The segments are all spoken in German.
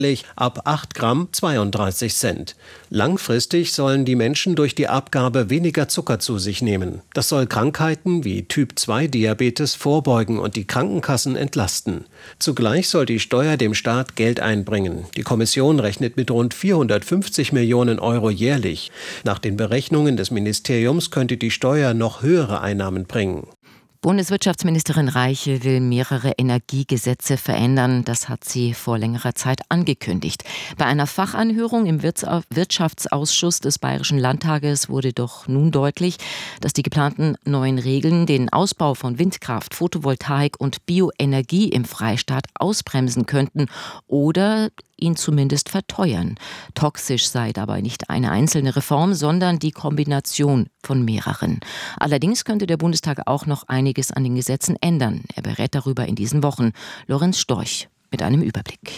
ab 8 Gramm 32 Cent. Langfristig sollen die Menschen durch die Abgabe weniger Zucker zu sich nehmen. Das soll Krankheiten wie Typ-2-Diabetes vorbeugen und die Krankenkassen entlasten. Zugleich soll die Steuer dem Staat Geld einbringen. Die Kommission rechnet mit rund 450 Millionen Euro jährlich. Nach den Berechnungen des Ministeriums könnte die Steuer noch höhere Einnahmen bringen. Bundeswirtschaftsministerin Reiche will mehrere Energiegesetze verändern. Das hat sie vor längerer Zeit angekündigt. Bei einer Fachanhörung im Wirtschaftsausschuss des Bayerischen Landtages wurde doch nun deutlich, dass die geplanten neuen Regeln den Ausbau von Windkraft, Photovoltaik und Bioenergie im Freistaat ausbremsen könnten oder ihn zumindest verteuern. Toxisch sei dabei nicht eine einzelne Reform, sondern die Kombination von mehreren. Allerdings könnte der Bundestag auch noch einiges an den Gesetzen ändern. Er berät darüber in diesen Wochen. Lorenz Storch mit einem Überblick.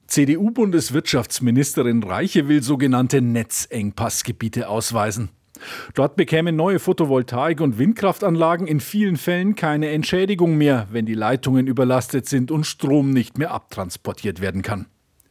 CDU-Bundeswirtschaftsministerin Reiche will sogenannte Netzengpassgebiete ausweisen. Dort bekämen neue Photovoltaik- und Windkraftanlagen in vielen Fällen keine Entschädigung mehr, wenn die Leitungen überlastet sind und Strom nicht mehr abtransportiert werden kann.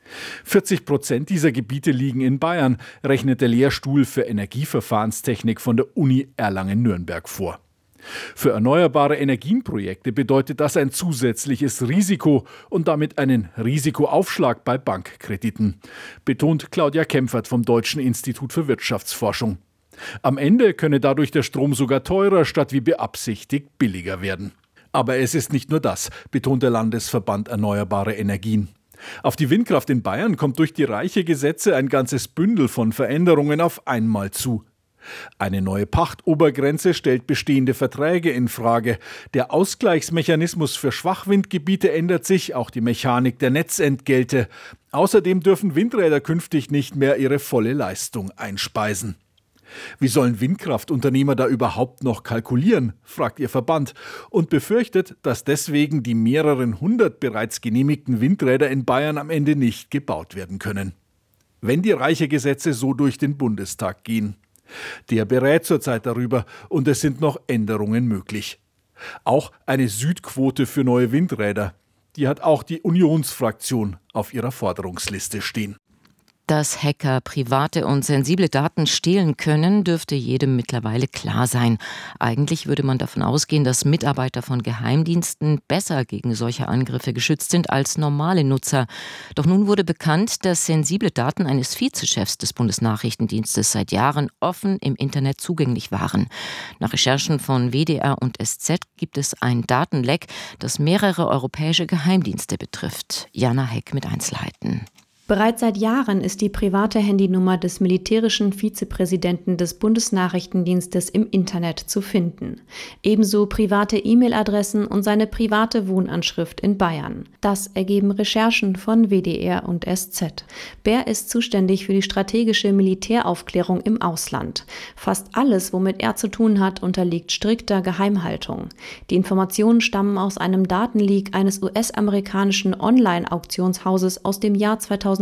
40% dieser Gebiete liegen in Bayern, rechnet der Lehrstuhl für Energieverfahrenstechnik von der Uni Erlangen-Nürnberg vor. Für erneuerbare Energienprojekte bedeutet das ein zusätzliches Risiko und damit einen Risikoaufschlag bei Bankkrediten, betont Claudia Kempfert vom Deutschen Institut für Wirtschaftsforschung. Am Ende könne dadurch der Strom sogar teurer statt wie beabsichtigt billiger werden. Aber es ist nicht nur das, betont der Landesverband Erneuerbare Energien. Auf die Windkraft in Bayern kommt durch die Reiche-Gesetze ein ganzes Bündel von Veränderungen auf einmal zu. Eine neue Pachtobergrenze stellt bestehende Verträge in Frage. Der Ausgleichsmechanismus für Schwachwindgebiete ändert sich, auch die Mechanik der Netzentgelte. Außerdem dürfen Windräder künftig nicht mehr ihre volle Leistung einspeisen. Wie sollen Windkraftunternehmer da überhaupt noch kalkulieren, fragt ihr Verband und befürchtet, dass deswegen die mehreren hundert bereits genehmigten Windräder in Bayern am Ende nicht gebaut werden können. Wenn die Reiche-Gesetze so durch den Bundestag gehen. Der berät zurzeit darüber und es sind noch Änderungen möglich. Auch eine Südquote für neue Windräder. Die hat auch die Unionsfraktion auf ihrer Forderungsliste stehen. Dass Hacker private und sensible Daten stehlen können, dürfte jedem mittlerweile klar sein. Eigentlich würde man davon ausgehen, dass Mitarbeiter von Geheimdiensten besser gegen solche Angriffe geschützt sind als normale Nutzer. Doch nun wurde bekannt, dass sensible Daten eines Vizechefs des Bundesnachrichtendienstes seit Jahren offen im Internet zugänglich waren. Nach Recherchen von WDR und SZ gibt es ein Datenleck, das mehrere europäische Geheimdienste betrifft. Jana Heck mit Einzelheiten. Bereits seit Jahren ist die private Handynummer des militärischen Vizepräsidenten des Bundesnachrichtendienstes im Internet zu finden. Ebenso private E-Mail-Adressen und seine private Wohnanschrift in Bayern. Das ergeben Recherchen von WDR und SZ. Bär ist zuständig für die strategische Militäraufklärung im Ausland. Fast alles, womit er zu tun hat, unterliegt strikter Geheimhaltung. Die Informationen stammen aus einem Datenleak eines US-amerikanischen Online-Auktionshauses aus dem Jahr 2020.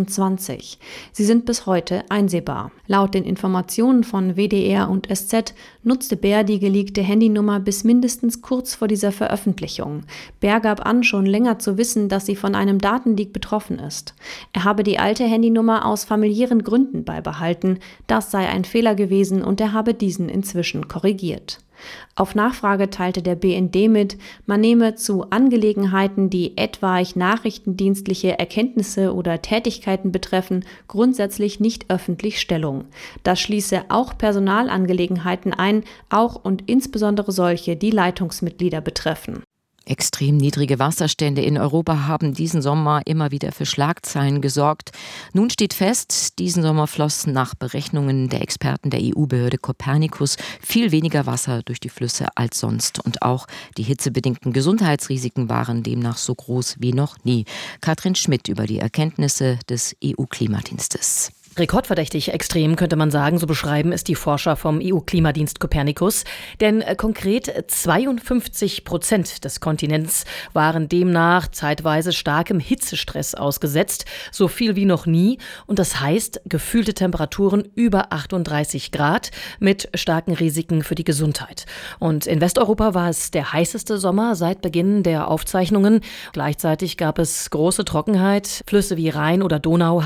Sie sind bis heute einsehbar. Laut den Informationen von WDR und SZ nutzte Bär die geleakte Handynummer bis mindestens kurz vor dieser Veröffentlichung. Bär gab an, schon länger zu wissen, dass sie von einem Datenleak betroffen ist. Er habe die alte Handynummer aus familiären Gründen beibehalten. Das sei ein Fehler gewesen und er habe diesen inzwischen korrigiert. Auf Nachfrage teilte der BND mit, man nehme zu Angelegenheiten, die etwaig nachrichtendienstliche Erkenntnisse oder Tätigkeiten betreffen, grundsätzlich nicht öffentlich Stellung. Das schließe auch Personalangelegenheiten ein, auch und insbesondere solche, die Leitungsmitglieder betreffen. Extrem niedrige Wasserstände in Europa haben diesen Sommer immer wieder für Schlagzeilen gesorgt. Nun steht fest, diesen Sommer floss nach Berechnungen der Experten der EU-Behörde Copernicus viel weniger Wasser durch die Flüsse als sonst. Und auch die hitzebedingten Gesundheitsrisiken waren demnach so groß wie noch nie. Katrin Schmidt über die Erkenntnisse des EU-Klimadienstes. Rekordverdächtig extrem könnte man sagen, so beschreiben es die Forscher vom EU-Klimadienst Copernicus. Denn konkret 52% des Kontinents waren demnach zeitweise starkem Hitzestress ausgesetzt, so viel wie noch nie. Und das heißt, gefühlte Temperaturen über 38 Grad mit starken Risiken für die Gesundheit. Und in Westeuropa war es der heißeste Sommer seit Beginn der Aufzeichnungen. Gleichzeitig gab es große Trockenheit. Flüsse wie Rhein oder Donau